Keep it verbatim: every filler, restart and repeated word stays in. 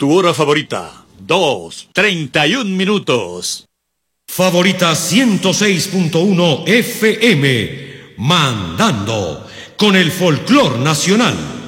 Tu hora favorita, dos, treinta y un minutos. Favorita ciento seis punto uno F M, mandando con el folclor nacional.